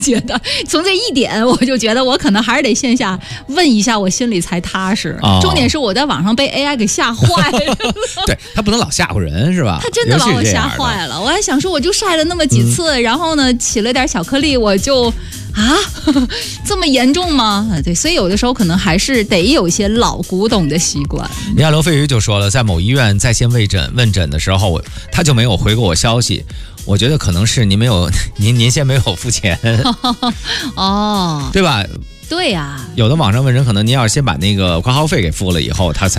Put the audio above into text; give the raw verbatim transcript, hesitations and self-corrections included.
觉得从这一点，我就觉得我可能还是得线下问一下，我心里才踏实。 哦、 重点是我在网上被 A I 给吓坏了。 对，他不能老吓唬人是吧？ 他真的把我吓坏了。我还想说，我就晒了那么几次，嗯、然后呢起了点小颗粒，我就啊这么严重吗？对，所以有的时候可能还是得有一些老古董的习惯。 你看刘飞鱼就说了，在某医院在线问诊问诊的时候，我他就没有回过我消息。我觉得可能是您没有您您先没有付钱哦， 对吧？ 对呀、啊， 有的网上问诊可能您要先把那个挂号费给付了以后，他才